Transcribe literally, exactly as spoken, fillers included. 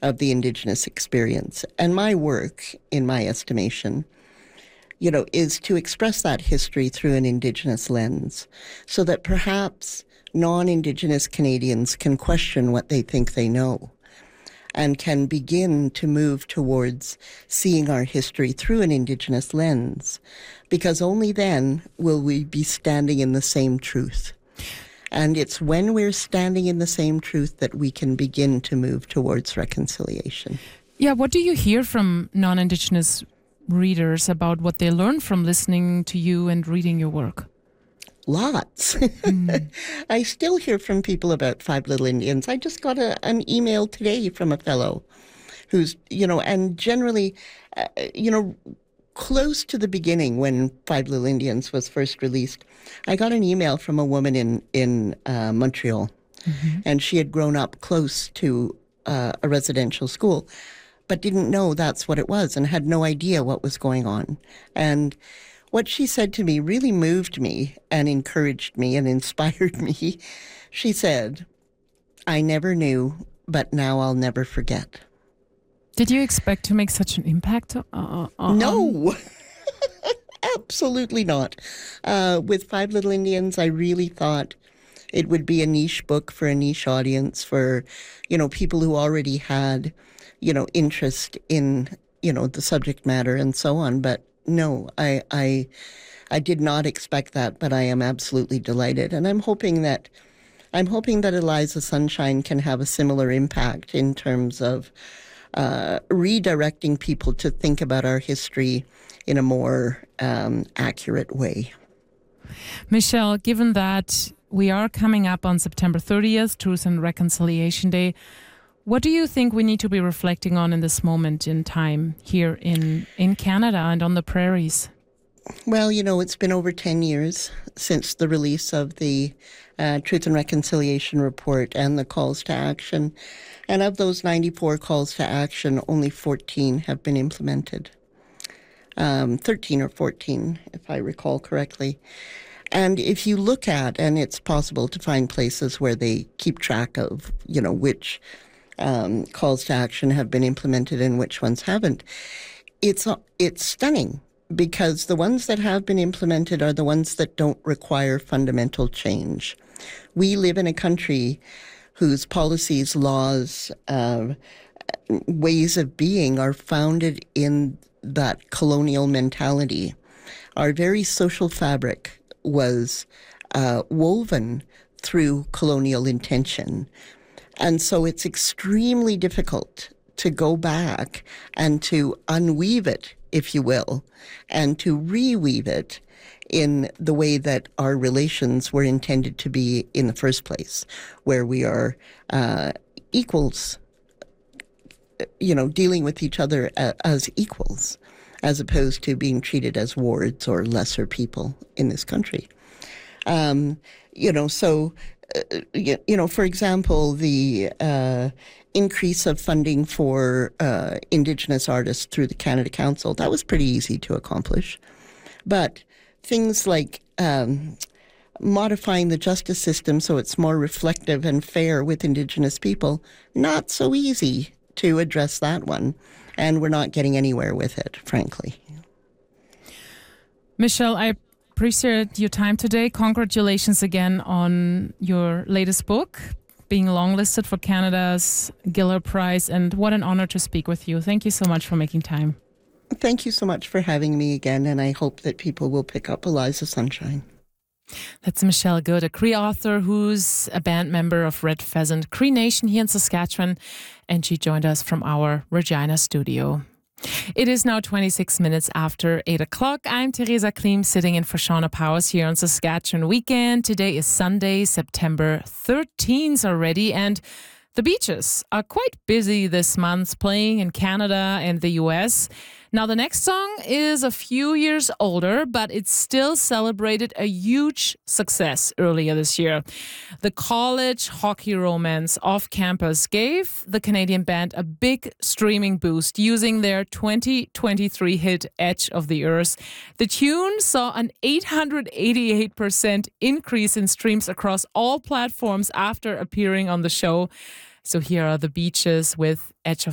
of the Indigenous experience. And my work, in my estimation, you know, is to express that history through an Indigenous lens so that perhaps non-Indigenous Canadians can question what they think they know and can begin to move towards seeing our history through an Indigenous lens, because only then will we be standing in the same truth. And it's when we're standing in the same truth that we can begin to move towards reconciliation. Yeah, what do you hear from non-Indigenous readers about what they learn from listening to you and reading your work? Lots. Mm. I still hear from people about Five Little Indians. I just got a, an email today from a fellow who's, you know, and generally, uh, you know, close to the beginning when Five Little Indians was first released, I got an email from a woman in, in uh, Montreal, mm-hmm. and she had grown up close to uh, a residential school, but didn't know that's what it was and had no idea what was going on. And what she said to me really moved me and encouraged me and inspired me. She said, "I never knew, but now I'll never forget." Did you expect to make such an impact? Uh, uh, no, absolutely not. Uh, with Five Little Indians, I really thought it would be a niche book for a niche audience, for, you know, people who already had, you know, interest in, you know, the subject matter and so on. But no, I, I, I did not expect that, but I am absolutely delighted. And I'm hoping that, I'm hoping that Eliza Sunshine can have a similar impact in terms of uh, redirecting people to think about our history in a more um, accurate way. Michelle, given that we are coming up on September thirtieth, Truth and Reconciliation Day, what do you think we need to be reflecting on in this moment in time here in, in Canada and on the prairies? Well, you know, it's been over ten years since the release of the uh, Truth and Reconciliation Report and the calls to action. And of those ninety-four calls to action, only fourteen have been implemented. Um, thirteen or fourteen, if I recall correctly. And if you look at, and it's possible to find places where they keep track of, you know, which um, calls to action have been implemented and which ones haven't, it's it's stunning, because the ones that have been implemented are the ones that don't require fundamental change. We live in a country whose policies, laws, uh, ways of being are founded in that colonial mentality. Our very social fabric was uh, woven through colonial intention. And so it's extremely difficult to go back and to unweave it, if you will, and to reweave it in the way that our relations were intended to be in the first place, where we are uh, equals, you know, dealing with each other as equals, as opposed to being treated as wards or lesser people in this country. Um, you know, so, uh, you, you know, for example, the uh, increase of funding for uh, Indigenous artists through the Canada Council, that was pretty easy to accomplish. But things like um, modifying the justice system so it's more reflective and fair with Indigenous people, not so easy to address that one. And we're not getting anywhere with it, frankly. Michelle, I appreciate your time today. Congratulations again on your latest book, being longlisted for Canada's Giller Prize, and what an honor to speak with you. Thank you so much for making time. Thank you so much for having me again, and I hope that people will pick up Eliza Sunshine. That's Michelle Good, a Cree author who's a band member of Red Pheasant Cree Nation here in Saskatchewan, and she joined us from our Regina studio. It is now twenty-six minutes after eight o'clock. I'm Theresa Klim, sitting in for Shauna Powers here on Saskatchewan Weekend. Today is Sunday, September thirteenth already, and the beaches are quite busy this month, playing in Canada and the U S. Now, the next song is a few years older, but it still celebrated a huge success earlier this year. The college hockey romance off campus gave the Canadian band a big streaming boost using their twenty twenty-three hit Edge of the Earth. The tune saw an eight hundred eighty-eight percent increase in streams across all platforms after appearing on the show. So here are the Beaches with Edge of